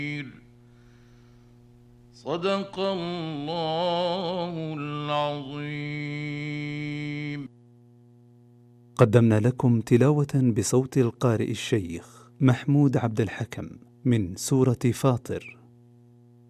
صدق الله العظيم. قدمنا لكم تلاوة بصوت القارئ الشيخ محمود عبد الحكم من سورة فاطر.